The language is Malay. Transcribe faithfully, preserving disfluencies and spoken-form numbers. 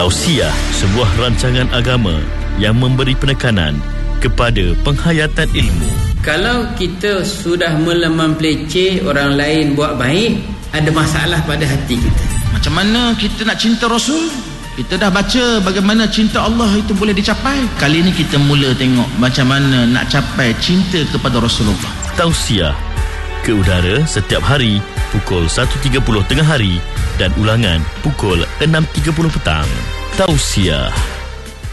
Tausiah, sebuah rancangan agama yang memberi penekanan kepada penghayatan ilmu. Kalau kita sudah mula mempleceh orang lain buat baik, ada masalah pada hati kita. Macam mana kita nak cinta Rasul? Kita dah baca bagaimana cinta Allah itu boleh dicapai. Kali ini kita mula tengok macam mana nak capai cinta kepada Rasulullah. Tausiah ke udara setiap hari pukul satu tiga puluh tengah hari dan ulangan pukul enam tiga puluh petang. Tausiah.